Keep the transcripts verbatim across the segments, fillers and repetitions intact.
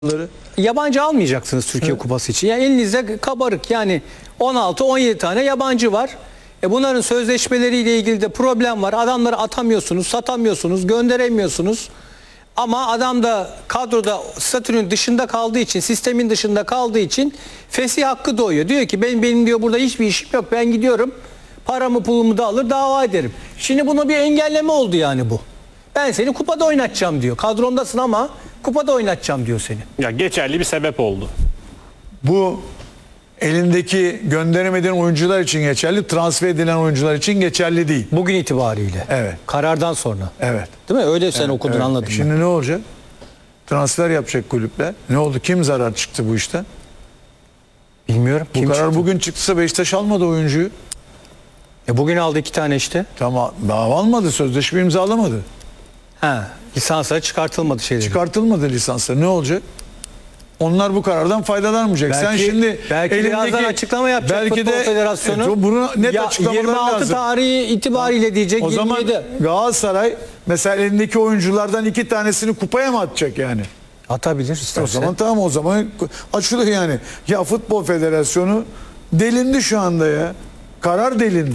Yabancı almayacaksınız Türkiye evet. Kupası için. Yani elinizde kabarık, yani on altı on yedi tane yabancı var. E bunların sözleşmeleriyle ilgili de problem var. Adamları atamıyorsunuz, satamıyorsunuz, gönderemiyorsunuz. Ama adam da kadroda statünün dışında kaldığı için, sistemin dışında kaldığı için fesih hakkı doğuyor. Diyor ki ben benim diyor burada hiçbir işim yok. Ben gidiyorum, paramı pulumu da alır, dava ederim. Şimdi buna bir engelleme oldu yani bu. Ben seni kupada oynatacağım diyor. Kadromdasın ama kupada oynatacağım diyor seni. Ya geçerli bir sebep oldu. Bu elindeki gönderemediğin oyuncular için geçerli, transfer edilen oyuncular için geçerli değil. Bugün itibariyle. Evet. Karardan sonra. Evet. Değil mi? Öyle sen evet, okudun, evet. anladın. Şimdi ben. ne olacak? Transfer yapacak kulüpler. Ne oldu? Kim zarar çıktı bu işten? Bilmiyorum. Bu Kim karar çıktı? bugün çıksa Beşiktaş almadı oyuncuyu. E bugün aldı iki tane işte. Tamam. Daha almadı. Sözleşme imzalamadı. Ha, lisansları çıkartılmadı şeyleri. Çıkartılmadı lisansları. Ne olacak? Onlar bu karardan faydalanmayacak. Belki, Sen şimdi belki elindeki, birazdan açıklama yapacak belki Futbol de, Federasyonu. E, bunu net ya, açıklamaları yirmi altı lazım. tarihi itibariyle diyecek. O zaman yirmi yedi. Galatasaray mesela elindeki oyunculardan iki tanesini kupaya mı atacak yani? Atabilir isterse. O zaman tamam, o zaman açılıyor yani. Ya Futbol Federasyonu delindi şu anda ya. Karar delindi.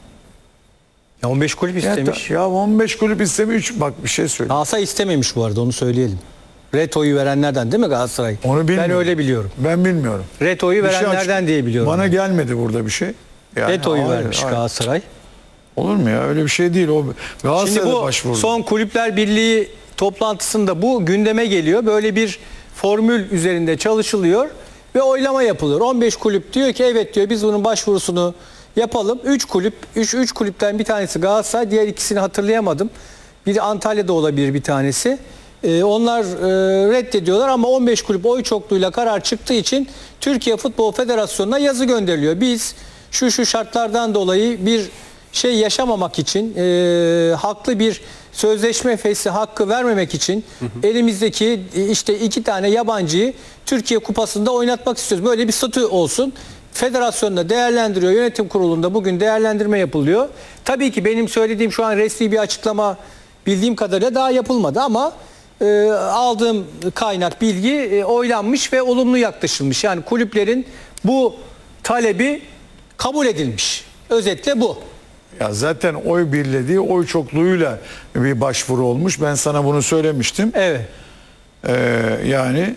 Ya on beş kulüp istemiş. Ya, ya on beş kulüp istemiş. Bak bir şey söyleyeyim. Galatasaray istememiş bu arada, onu söyleyelim. Reto'yu verenlerden değil mi Galatasaray? Onu bilmiyorum. Ben öyle biliyorum. Ben bilmiyorum. Reto'yu verenlerden şey diye biliyorum. Bana ben. gelmedi burada bir şey. Yani, Reto'yu hayır, vermiş hayır. Galatasaray. Olur mu ya? Öyle bir şey değil. O Galatasaray'da Şimdi bu başvurdu. son Kulüpler Birliği toplantısında bu gündeme geliyor. Böyle bir formül üzerinde çalışılıyor ve oylama yapılıyor. on beş kulüp diyor ki evet diyor, biz bunun başvurusunu yapalım. üç kulüp, üç kulüpten bir tanesi Galatasaray, diğer ikisini hatırlayamadım. Biri Antalya'da olabilir bir tanesi. Ee, onlar e, reddediyorlar ama on beş kulüp oy çokluğuyla karar çıktığı için Türkiye Futbol Federasyonu'na yazı gönderiliyor. Biz şu şu şartlardan dolayı bir şey yaşamamak için, e, haklı bir sözleşme fesli hakkı vermemek için hı hı. elimizdeki işte iki tane yabancıyı Türkiye Kupası'nda oynatmak istiyoruz. Böyle bir statü olsun. Federasyonda değerlendiriyor. Yönetim kurulunda bugün değerlendirme yapılıyor. Tabii ki benim söylediğim şu an resmi bir açıklama bildiğim kadarıyla daha yapılmadı ama e, aldığım kaynak bilgi e, oylanmış ve olumlu yaklaşılmış. Yani kulüplerin bu talebi kabul edilmiş. Özetle bu. Ya zaten oy birlediği, oy çokluğuyla bir başvuru olmuş. Ben sana bunu söylemiştim. Evet. Ee, yani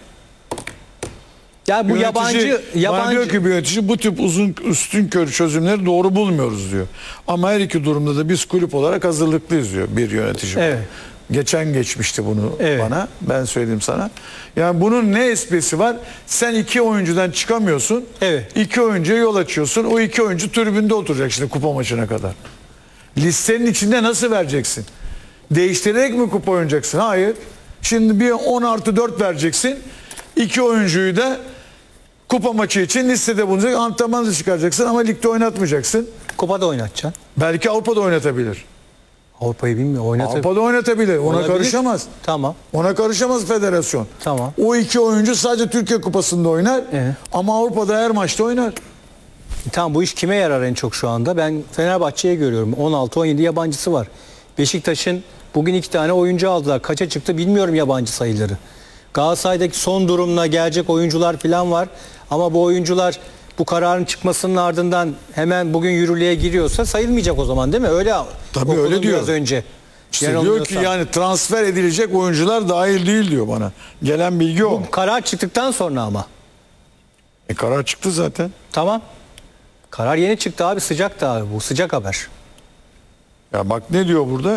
ya bu yönetici, yabancı yabancı bana diyor ki bir yönetici, bu tip uzun üstünkörü çözümleri doğru bulmuyoruz diyor. Ama her iki durumda da biz kulüp olarak hazırlıklıyız diyor bir yönetici. Evet. Geçen geçmişti bunu evet. bana. Ben söyleyeyim sana. Yani bunun ne esprisi var? Sen iki oyuncudan çıkamıyorsun. Evet. İki oyuncuya yol açıyorsun. O iki oyuncu tribünde oturacak şimdi kupa maçına kadar. Listenin içinde nasıl vereceksin? Değiştirerek mi kupa oynayacaksın? Hayır. Şimdi bir on artı dört vereceksin. İki oyuncuyu da kupa maçı için listede bulunacak. Antrenman da çıkaracaksın ama ligde oynatmayacaksın. Kupada oynatacaksın. Belki Avrupa'da oynatabilir. Avrupa'yı bilmiyor. Oynatabilir. Avrupa'da oynatabilir. Ona Olabilir. karışamaz. Tamam. Ona karışamaz federasyon. Tamam. O iki oyuncu sadece Türkiye Kupası'nda oynar. Evet. Ama Avrupa'da her maçta oynar. Tamam, bu iş kime yarar en çok şu anda? Ben Fenerbahçe'ye görüyorum. on altı on yedi yabancısı var. Beşiktaş'ın bugün iki tane oyuncu aldılar. Kaça çıktı bilmiyorum yabancı sayıları. Galatasaray'daki son durumla gelecek oyuncular falan var. Ama bu oyuncular bu kararın çıkmasının ardından hemen bugün yürürlüğe giriyorsa sayılmayacak o zaman, değil mi? Öyle. Tabii öyle diyor. Biraz önce. İşte diyor ki yani transfer edilecek oyuncular dahil değil diyor bana. Gelen bilgi o. Bu karar çıktıktan sonra ama. E karar çıktı zaten. Tamam. Karar yeni çıktı abi, sıcak da abi, bu sıcak haber. Ya bak ne diyor burada?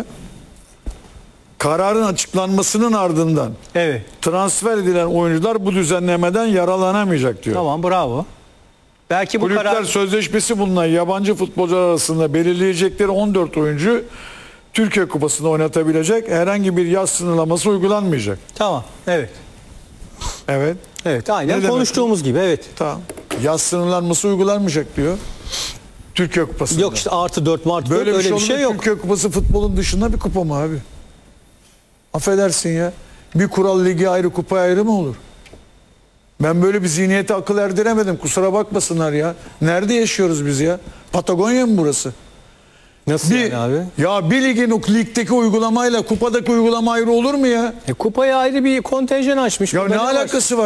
Kararın açıklanmasının ardından evet. transfer edilen oyuncular bu düzenlemeden yararlanamayacak diyor. Tamam, bravo. Belki bu Kulüpler karar... sözleşmesi bulunan yabancı futbolcular arasında belirleyecekleri on dört oyuncu Türkiye Kupası'nda oynatabilecek, herhangi bir yaş sınırlaması uygulanmayacak. Tamam, evet. Evet. Evet, aynen konuştuğumuz gibi, evet. Tamam. Yaş sınırlanması uygulanmayacak diyor. Türkiye Kupası'nda. Yok işte artı dört mart böyle öyle bir şey, bir şey yok. Türkiye Kupası futbolun dışında bir kupa mı abi? Affedersin ya. Bir kural ligi ayrı, kupa ayrı mı olur? Ben böyle bir zihniyete akıl erdiremedim. Kusura bakmasınlar ya. Nerede yaşıyoruz biz ya? Patagonya mı burası? Nasıl Bir, yani abi? ya bir ligin o ligdeki uygulamayla kupadaki uygulama ayrı olur mu ya? E, kupaya ayrı bir kontenjan açmış. Ya Burada ne var? alakası var?